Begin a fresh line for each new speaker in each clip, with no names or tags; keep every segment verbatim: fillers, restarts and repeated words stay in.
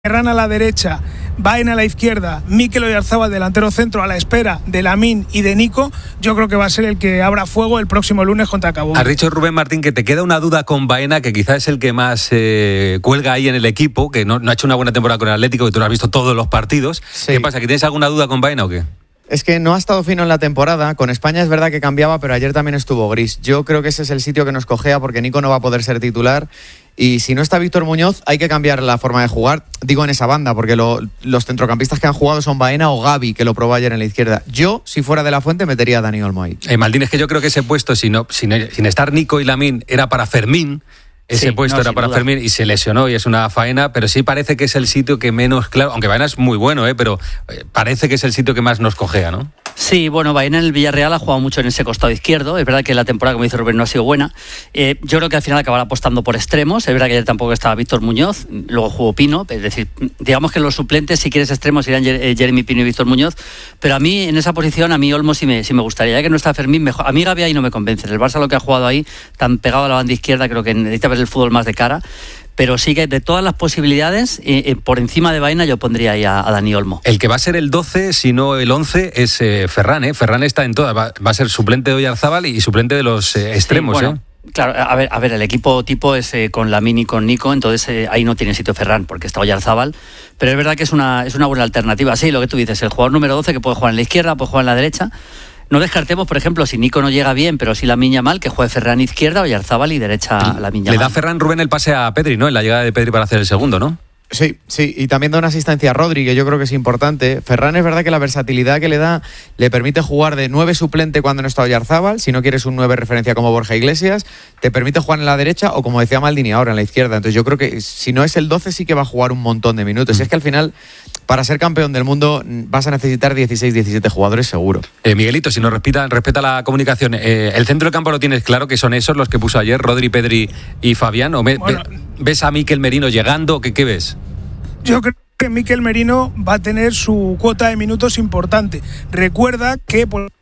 Ferran a la derecha, Baena a la izquierda, Mikel Oyarzabal delantero centro a la espera de Lamine y de Nico, yo creo que va a ser el que abra fuego el próximo lunes contra Cabo Verde.
Has dicho, Rubén Martín, que te queda una duda con Baena, que quizás es el que más eh, cuelga ahí en el equipo, que no, no ha hecho una buena temporada con el Atlético, que tú lo has visto todos los partidos. Sí. ¿Qué pasa, que tienes alguna duda con Baena o qué?
Es que no ha estado fino en la temporada. Con España es verdad que cambiaba, pero ayer también estuvo gris. Yo creo que ese es el sitio que nos cojea, porque Nico no va a poder ser titular. Y si no está Víctor Muñoz, hay que cambiar la forma de jugar. Digo en esa banda, porque lo, los centrocampistas que han jugado son Baena o Gavi, que lo probó ayer en la izquierda. Yo, si fuera de la Fuente, metería a Dani Olmo ahí.
Eh, Maldín, es que yo creo que ese puesto, si no, sin, sin estar Nico y Lamine, era para Fermín. Ese sí, puesto no, era para duda. Fermín y se lesionó y es una faena, pero sí parece que es el sitio que menos, claro, aunque Baena es muy bueno, ¿eh? pero parece que es el sitio que más nos cojea, ¿no?
Sí, bueno, Baena en el Villarreal ha jugado mucho en ese costado izquierdo. Es verdad que la temporada, como dice Rubén, no ha sido buena. Eh, yo creo que al final acabará apostando por extremos. Es verdad que ayer tampoco estaba Víctor Muñoz, luego jugó Pino. Es decir, digamos que los suplentes, si quieres extremos, irán Jeremy Pino y Víctor Muñoz. Pero a mí, en esa posición, a mí Olmo sí me, sí me gustaría. Ya que no está Fermín, mejor. A mí Gavi ahí no me convence. El Barça lo que ha jugado ahí, tan pegado a la banda izquierda, creo que necesita ver el fútbol más de cara. Pero sí que de todas las posibilidades, eh, eh, por encima de Baena yo pondría ahí a, a Dani Olmo.
El que va a ser el doce, si no el once, es eh, Ferran. ¿eh? Ferran está en todas. Va, va a ser suplente de Oyarzabal y suplente de los eh, extremos. Sí, bueno. ¿eh?
Claro, a ver, a ver, el equipo tipo es eh, con Lamine y con Nico, entonces eh, ahí no tiene sitio Ferran porque está Oyarzabal, pero es verdad que es una, es una buena alternativa. Sí, lo que tú dices, el jugador número doce que puede jugar en la izquierda, puede jugar en la derecha. No descartemos, por ejemplo, si Nico no llega bien, pero si Lamine Yamal, que juegue Ferran izquierda, Oyarzabal y derecha Lamine Yamal.
Le da Ferran Rubén el pase a Pedri, ¿no? En la llegada de Pedri para hacer el segundo, ¿no?
Sí, sí, y también da una asistencia a Rodri, que yo creo que es importante. Ferran es verdad que la versatilidad que le da le permite jugar de nueve suplente cuando no está Oyarzabal. Si no quieres un nueve referencia como Borja Iglesias, te permite jugar en la derecha o, como decía Maldini ahora, en la izquierda. Entonces yo creo que si no es el doce sí que va a jugar un montón de minutos. Mm. Y es que al final, para ser campeón del mundo vas a necesitar dieciséis, diecisiete jugadores seguro.
Eh, Miguelito, si nos respeta, respeta la comunicación, eh, el centro de campo lo tienes claro que son esos los que puso ayer Rodri, Pedri y Fabián. ¿O me, bueno, ve, ves a Mikel Merino llegando? ¿Qué, qué ves?
Yo creo que Mikel Merino va a tener su cuota de minutos importante. Recuerda que por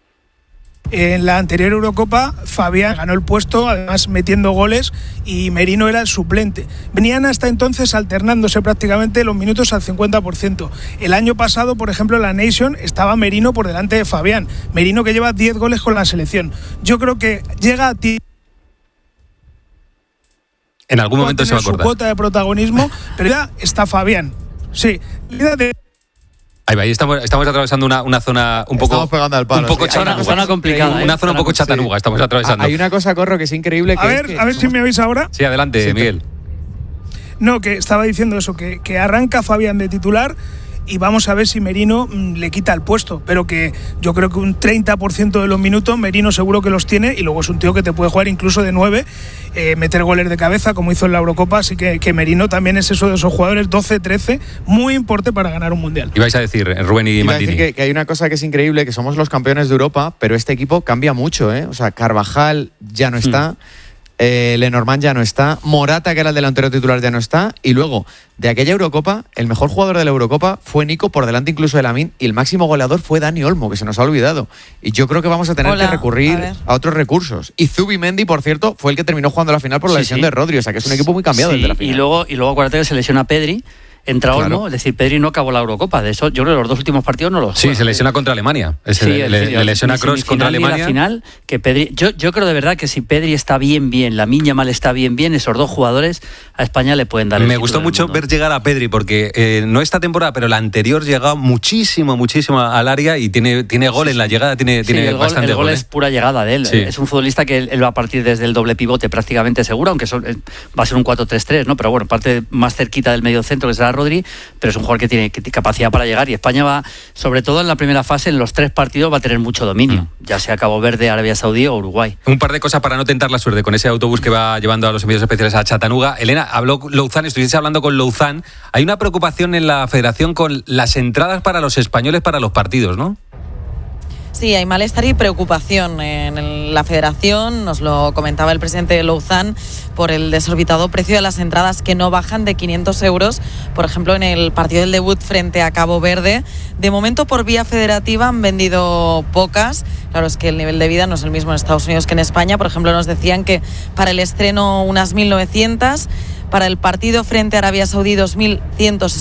en la anterior Eurocopa Fabián ganó el puesto, además metiendo goles, y Merino era el suplente. Venían hasta entonces alternándose prácticamente los minutos al cincuenta por ciento. El año pasado, por ejemplo, en la Nation estaba Merino por delante de Fabián. Merino que lleva diez goles con la selección. Yo creo que llega a ti.
En algún momento se va a acordar.
Su cuota de protagonismo, pero ya está Fabián. Sí.
Ahí va, ahí estamos, estamos atravesando una, una zona un poco.
Estamos pegando al palo.
Un poco
sí.
chatanuga.
Una zona complicada.
Una zona un poco chatanuga, sí. Estamos atravesando.
Hay una cosa, Corro, que es increíble. Que
a ver,
es que
a ver
somos...
si me oís ahora.
Sí, adelante, sí, Miguel.
No, que estaba diciendo eso, que, que arranca Fabián de titular. Y vamos a ver si Merino mmm, le quita el puesto, pero que yo creo que un treinta por ciento de los minutos Merino seguro que los tiene, y luego es un tío que te puede jugar incluso de nueve, eh, meter goles de cabeza como hizo en la Eurocopa, así que, que Merino también es eso de esos jugadores doce trece, muy importante para ganar un mundial.
Y vais a decir, Rubén y
Iba
Maldini.
A decir que, que hay una cosa que es increíble, que somos los campeones de Europa, pero este equipo cambia mucho, ¿eh? O sea, Carvajal ya no está. Hmm. Eh, Lenormand ya no está, Morata, que era el delantero titular, ya no está, y luego de aquella Eurocopa el mejor jugador de la Eurocopa fue Nico, por delante incluso de Lamine, y el máximo goleador fue Dani Olmo, que se nos ha olvidado, y yo creo que vamos a tener Hola, que recurrir a, a otros recursos. Y Zubimendi, por cierto, fue el que terminó jugando la final por la sí, lesión sí. de Rodri, o sea que es un equipo muy cambiado sí, desde la final.
Y luego, y luego acuérdate que se lesiona Pedri, entra Olmo, claro. Es decir, Pedri no acabó la Eurocopa. De eso, yo creo que los dos últimos partidos no los.
Sí, juega. Se lesiona contra Alemania. Ese, sí, le, le, le lesiona Kroos contra Alemania.
La final, que Pedri, yo, yo creo de verdad que si Pedri está bien, bien, Lamine Yamal está bien, bien, esos dos jugadores a España le pueden dar el
Me gustó mucho ver llegar a Pedri, porque eh, no esta temporada, pero la anterior llegaba muchísimo, muchísimo al área y tiene, tiene gol sí, en la llegada, tiene,
sí,
tiene
el
bastante
gol. El gol
gol,
es pura llegada de él. Sí. Es un futbolista que él, él va a partir desde el doble pivote prácticamente seguro, aunque son, va a ser un cuatro tres tres, ¿no? Pero bueno, parte más cerquita del medio centro, que será Rodri, pero es un jugador que tiene capacidad para llegar, y España va, sobre todo en la primera fase, en los tres partidos va a tener mucho dominio, mm. ya sea Cabo Verde, Arabia Saudí o Uruguay.
Un par de cosas para no tentar la suerte con ese autobús que va llevando a los enviados especiales a Chattanooga. Elena, habló Louzán, estuviste hablando con Louzán. Hay una preocupación en la federación con las entradas para los españoles para los partidos, ¿no?
Sí, hay malestar y preocupación en la federación, nos lo comentaba el presidente de Louzán, por el desorbitado precio de las entradas que no bajan de quinientos euros, por ejemplo en el partido del debut frente a Cabo Verde. De momento por vía federativa han vendido pocas, claro, es que el nivel de vida no es el mismo en Estados Unidos que en España. Por ejemplo, nos decían que para el estreno unas mil novecientas, para el partido frente a Arabia Saudí dos mil ciento sesenta.